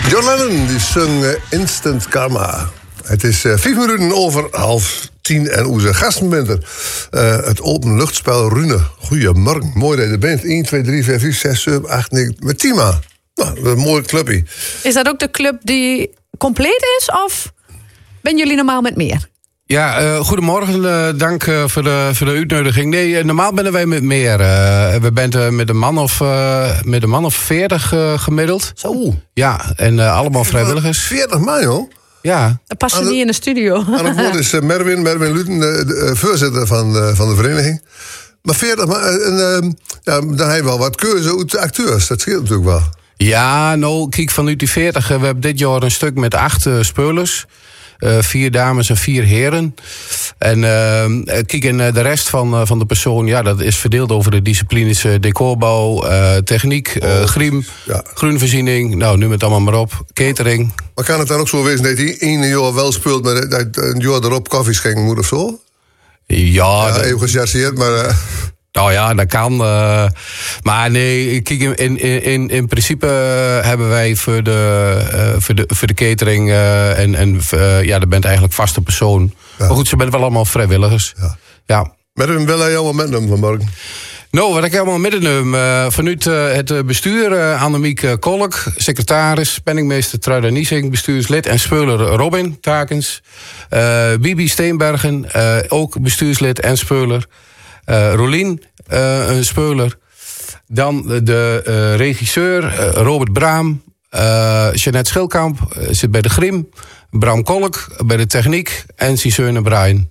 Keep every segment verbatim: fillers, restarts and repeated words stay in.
John Lennon die zong uh, Instant Karma. Het is uh, vijf minuten over half tien en onze gasten bent er. Uh, het openluchtspel Rune. Goedemorgen, mooi dat je er bent. één, twee, drie, vier, vijf, zes, zeven, acht, negen... Met Tima. Nou, een mooie clubje. Is dat ook de club die compleet is of ben jullie normaal met meer? Ja, uh, goedemorgen. Uh, dank uh, voor, de, voor de uitnodiging. Nee, uh, normaal zijn wij met meer. Uh, we zijn uh, met een man of, uh, met een man of veertig uh, gemiddeld. Zo. Ja, en uh, allemaal vrijwilligers. veertig man, joh. Ja. Dat past de, niet in de studio. Aan het woord is uh, Merwin, Merwin Luten, uh, de uh, voorzitter van, uh, van de vereniging. Maar veertig man, uh, en, uh, ja, dan heb je wel wat keuze uit de acteurs. Dat scheelt natuurlijk wel. Ja, nou, kijk, vanuit die veertig. Uh, we hebben dit jaar een stuk met acht uh, speulers. Uh, vier dames en vier heren. En uh, kijk, en uh, de rest van, uh, van de persoon, ja, dat is verdeeld over de disciplines uh, decorbouw, uh, techniek, uh, oh, griem, ja. groenvoorziening, nou, noem het allemaal maar op, catering. Maar kan het dan ook zo wezen dat hij één jaar wel speelt, maar dat een jaar erop koffie schenken moet of zo? Ja, ja dat... even gechargeerd, maar... Uh... Nou ja, dat kan. Uh, maar nee, kijk, in, in, in, in principe hebben wij voor de, uh, voor de, voor de catering... Uh, en, en uh, ja, dat bent eigenlijk vaste persoon. Ja. Maar goed, ze zijn wel allemaal vrijwilligers. Ja. Ja. Met hem wil hij allemaal metnemen vanmorgen? Nou, wat ik helemaal middenneem. Uh, vanuit uh, het bestuur, uh, Annemiek uh, Kolk, secretaris, penningmeester Truida Niesing, bestuurslid en speuler Robin Takens. Uh, Bibi Steenbergen, uh, ook bestuurslid en speuler. Uh, Rolien, uh, een speuler. Dan de uh, regisseur, uh, Robert Braam. Uh, Jeanette Schilkamp uh, zit bij de Grim. Bram Kolk bij de techniek. En Sisseune Brian.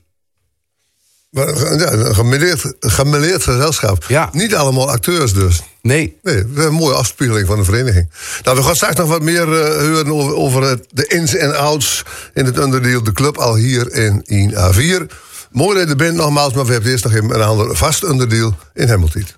Maar, ja, een gemêleerd, gemêleerd gezelschap. Ja. Niet allemaal acteurs dus. Nee. Nee, dat is een mooie afspiegeling van de vereniging. Nou, we gaan straks nog wat meer uh, horen over, over de ins en outs in het onderdeel De Club al hier in één A vier. Mooi dat je er bent nogmaals, maar we hebben eerst nog een ander vast onderdeel in Hemeltijd.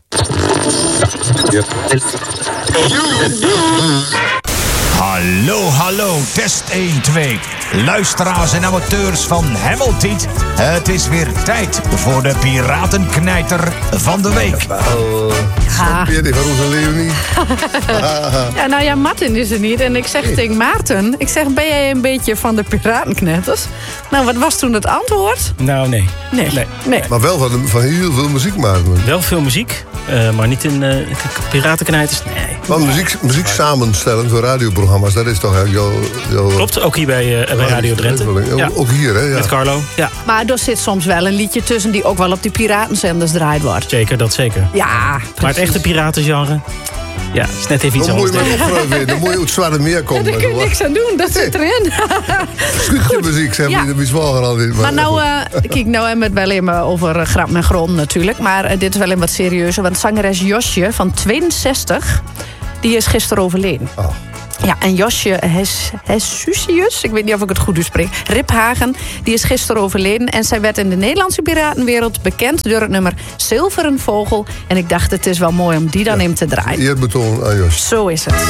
Hallo, hallo, test één, twee. Luisteraars en amateurs van Hemeltijd. Het is weer tijd voor de Piratenknijter van de week. Ja. Die van onze Leonie. Ja, nou ja, Martin is er niet. En ik zeg tegen Maarten, ik zeg, ben jij een beetje van de Piratenknetters? Nou, wat was toen het antwoord? Nou, nee. Nee, nee. nee. Maar wel van, van heel veel muziek maken. Wel veel muziek, uh, maar niet in uh, Piratenknijters, nee. Maar muziek, muziek samenstellen voor radioprogramma's, dat is toch jouw... jouw Klopt, ook hier bij, uh, bij Radio Drenthe. Ja. Ook hier, hè? Ja. Met Carlo, ja. Maar er zit soms wel een liedje tussen die ook wel op die piratenzenders draaid wordt. Zeker, dat zeker. Ja, precies. Maar het echte piratengenre, ja, is net even iets dan anders. Moet je maar opvragen, dan moet je uit het Zwarte Meer komen. Ja, daar kun je niks aan doen, dat zit erin. Schuutje muziek, zeg maar, ja. de zwager al niet. Maar nou, uh, kijk, nou hebben we het wel even over uh, grap en grond natuurlijk. Maar uh, dit is wel een wat serieuzer. Want zangeres Josje van tweeënzestig, die is gisteren overleden. Oh. Ja, en Josje Hessusius, ik weet niet of ik het goed uitspreek, Riphagen, die is gisteren overleden. En zij werd in de Nederlandse piratenwereld bekend door het nummer Zilveren Vogel. En ik dacht, het is wel mooi om die dan ja. in te draaien. Eerbetoon aan Josje. Zo is het.